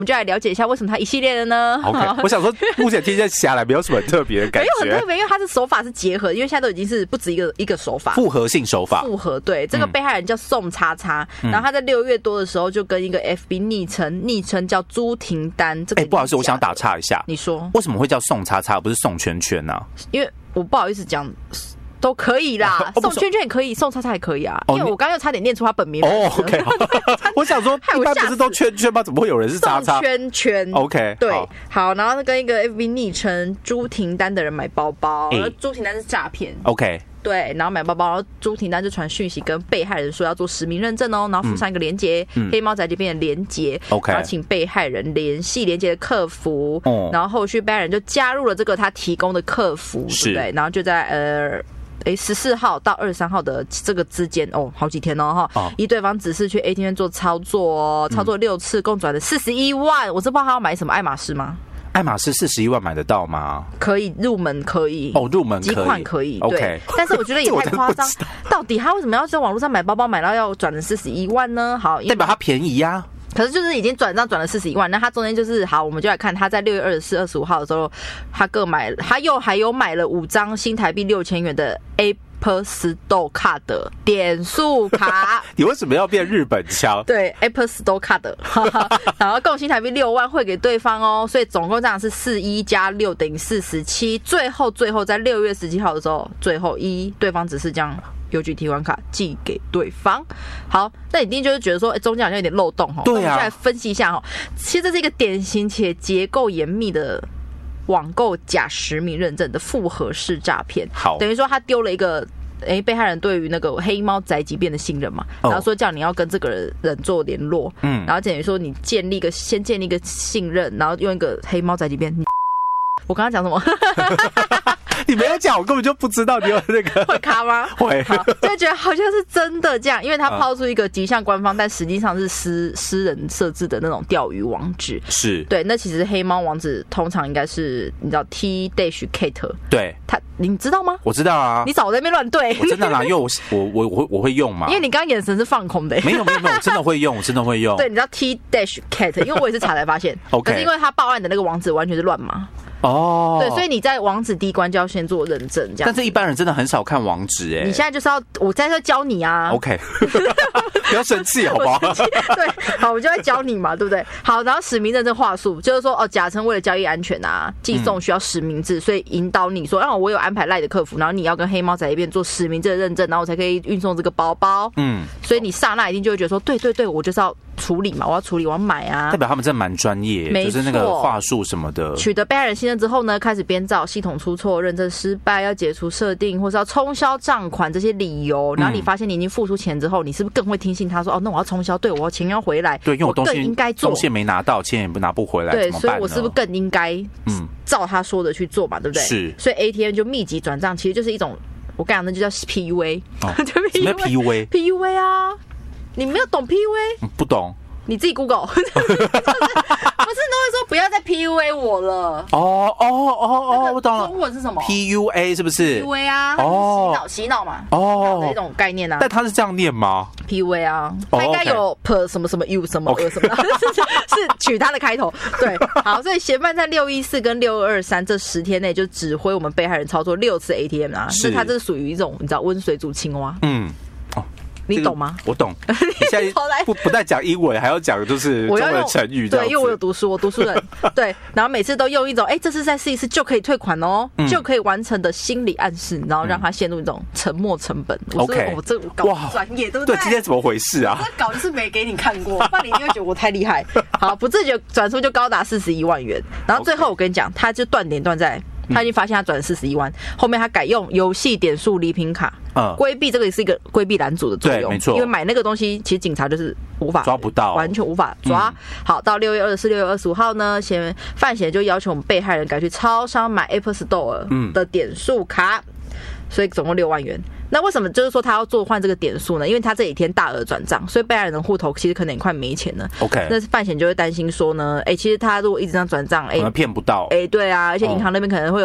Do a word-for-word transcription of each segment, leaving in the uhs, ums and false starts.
我们就来了解一下为什么它一系列的呢 ？OK， 我想说，目前听下来没有什么很特别的感觉， 没有很特别，因为它的手法是结合，因为现在都已经是不止一个一个手法， 复合性手法。 复合对，这个被害人叫宋叉叉，嗯、然后他在六月多的时候就跟一个 F B 昵称昵称叫朱婷丹。这个哎、 欸，不好意思，我想打岔一下， 你说为什么会叫宋叉叉，不是宋圈圈呢、啊？ 因为我不好意思讲。都可以啦，宋圈圈也可以，宋叉叉也可以啊。哦、因为我刚刚又差点念出他本名。 哦 ，OK， 我想说，一般不是都圈圈吗？怎么会有人是叉叉？ 宋圈圈 ，OK， 对，好，好然后跟一个 F B 昵称朱婷丹的人买包包，而朱婷丹是诈骗 ，OK。 对，然后买包包，然后朱婷丹就传讯息跟被害人说要做实名认证哦，然后附上一个连结，嗯、黑猫宅急便的连结 ，OK， 然后请被害人联系连结的客服，哦、然后后续被害人就加入了这个他提供的客服，对不对？然后就在呃。哎，十四号到二十三号的这个之间哦，好几天哦哈，哦依对方指示去 A T M 做操作哦，操作六次，共转了四十一万。我真不知道他要买什么，爱马仕吗？ 爱马仕四十一万买得到吗？ 可以入门，可以哦，入门可以， 几款可以。 OK， 对但是我觉得也太夸张。到底他为什么要在网络上买包包，买到要转了四十一万呢？好， 代表他便宜呀、啊。 可是就是已经转账转了四十一万，那他中间就是好，我们就来看他在六月二十四、二十五号的时候，他各买，他又还有买了五张新台币六千元的 Apple Store 卡的点数卡。 你为什么要变日本腔？ 对 ，Apple Store 卡的，然后共新台币六万汇给对方哦，所以总共这样是四一加六等于四十七。最后最后在六月十七号的时候，最后一对方只是这样。邮局提款卡寄给对方，好，那你一定就是觉得说，哎、欸，中间好像有点漏洞哈。 对啊， 我们就来分析一下哈。其实这是一个典型且结构严密的网购假实名认证的复合式诈骗。 好， 等于说他丢了一个。哎，被害人对于那个黑猫宅急便的信任嘛，然后说叫你要跟这个人人做联络，嗯，然后等于说你建立一个先建立一个信任，然后用一个黑猫宅急便，你我刚刚讲什么？ 你没有讲，我根本就不知道你有那个会卡吗？ 会， 就觉得好像是真的这样，因为他抛出一个极像官方，但实际上是私私人设置的那种钓鱼网址。 是对，那其实黑猫网址通常应该是你知道 T dash Kate， 对， 他你知道吗？ 我知道啊， 你少在那边乱对， 我真的啦，因为我我我我会我会用嘛， 因为你刚刚眼神是放空的、欸， 没有没有没有，我真的会用，我真的会用。 对，你知道 T dash Kate， 因为我也是查才发现 ，OK， 可是因为他报案的那个网址完全是乱码。哦，对，所以你在网址第一关就要先做认证，这样。 但是一般人真的很少看网址哎、欸。 你现在就是要，我在这教你啊。 OK， 不要生气好不好？ 对，好，我就在教你嘛，对不对？好，然后实名认证话术就是说，哦，假称为了交易安全啊，寄送需要实名制，嗯、所以引导你说，让、啊、我有安排赖的客服，然后你要跟黑猫仔一边做实名制的认证，然后我才可以运送这个包包。嗯，所以你刹那一定就会觉得说，对对对，我就是要处理嘛，我要处理，我要买啊。 代表他们真的蛮专业，就是那个话术什么的。 取得被害人信任之后呢，开始编造系统出错、认证失败、要解除设定，或是要冲销账款这些理由。然后你发现你已经付出钱之后，你是不是更会听信他说？哦，那我要冲销，对我钱要回来， 对，因为我东西更应该做， 东西没拿到，钱也不拿不回来， 对， 怎么办呢？ 所以我是不是更应该嗯照他说的去做嘛？对不对？ 是， 所以 A T M 就密集转账，其实就是一种我跟你讲，那就叫 P U A， 哦、什么 P U A？P U A 啊，你没有懂 P U A？、 嗯、不懂。 你自己 Google， 就是、不是都会说不要再 P U A 我了？ 哦哦哦哦，我懂了。 中文是什么 ？P U A 是不是 ？P U A 啊，哦，洗脑洗脑嘛，哦的一种概念啊。 但它是这样念吗 ？P U A 啊，它应该有 per 什么什么 u 什么 什么，是取它的开头。对，好，所以嫌犯在六一四跟六二三这十天内就指挥我们被害人操作六次 A T M 啊，所以它这是属于一种你知道温水煮青蛙。嗯。你懂吗？ 我懂。你现在不不但讲英文，还要讲就是中文成语。 对，因为我有读书，我读书人。对，然后每次都用一种哎，这次再试一次就可以退款哦，嗯、就可以完成的心理暗示，然后让他陷入一种沉没成本。我说我这搞专业，对不对？ 对，今天怎么回事啊？ 这搞就是没给你看过，不然你一定会觉得我太厉害。好，不自觉转出就高达四十一万元，然后最后我跟你讲，他就断点断在。他已经发现他转了四十一万，后面他改用游戏点数礼品卡，嗯，规避这个也是一个规避拦阻的作用， 对，没错。 因为买那个东西，其实警察就是无法抓不到， 完全无法抓。嗯、好，到六月二十四、六月二十五号呢，嫌犯嫌就要求我们被害人改去超商买 Apple Store 的点数卡，嗯、所以总共六万元。那为什么就是说他要做换这个点数呢？因为他这几天大额转账，所以被害人的户头其实可能也快没钱了。 OK， 那犯险就会担心说呢，哎、欸，其实他如果一直这样转账，哎、欸， 可能骗不到。 哎、欸，对啊，而且银行那边可能会有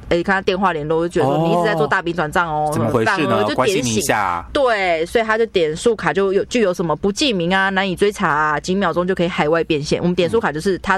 哎，看他电话联络，就觉得说你一直在做大笔转账哦， 怎么回事呢？ 就关心你一下。 对，所以他就点数卡就有具有什么不记名啊、难以追查啊，几秒钟就可以海外变现。我们点数卡就是他